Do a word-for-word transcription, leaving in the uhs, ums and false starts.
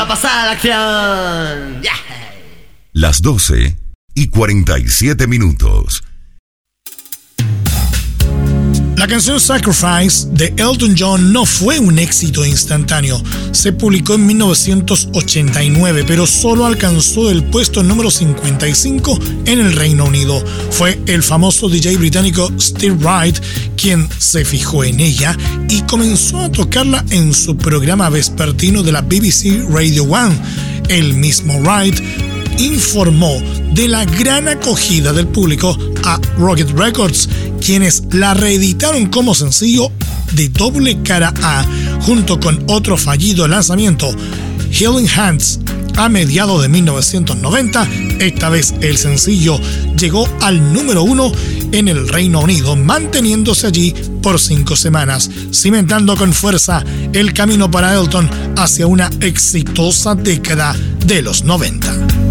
pasar a la acción. Yeah. Las doce y cuarenta y siete minutos. La canción Sacrifice de Elton John no fue un éxito instantáneo. Se publicó en mil novecientos ochenta y nueve, pero solo alcanzó el puesto número cincuenta y cinco en el Reino Unido. Fue el famoso D J británico Steve Wright quien se fijó en ella y comenzó a tocarla en su programa vespertino de la B B C Radio One. El mismo Wright informó de la gran acogida del público a Rocket Records, quienes la reeditaron como sencillo de doble cara A, junto con otro fallido lanzamiento, Healing Hands, a mediados de mil novecientos noventa. Esta vez el sencillo llegó al número uno en el Reino Unido, manteniéndose allí por cinco semanas, cimentando con fuerza el camino para Elton hacia una exitosa década de los noventa.